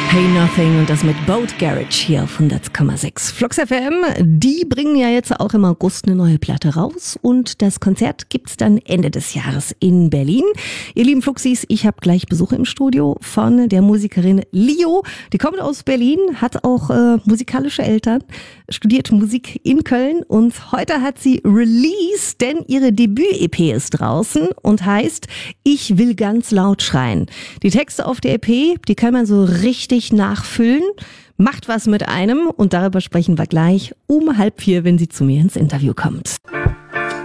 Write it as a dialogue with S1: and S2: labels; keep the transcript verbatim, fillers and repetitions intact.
S1: Hey Nothing und das mit Boat Garage hier auf hundert Komma sechs. Flux F M, die bringen ja jetzt auch im August eine neue Platte raus und das Konzert gibt's dann Ende des Jahres in Berlin. Ihr lieben Fluxis, ich habe gleich Besuch im Studio von der Musikerin Lio. Die kommt aus Berlin, hat auch äh, musikalische Eltern, studiert Musik in Köln und heute hat sie Release, denn ihre Debüt-E P ist draußen und heißt Ich will ganz laut schreien. Die Texte auf der E P, die kann man so richtig nachfüllen, macht was mit einem und darüber sprechen wir gleich um halb vier, wenn sie zu mir ins Interview kommt.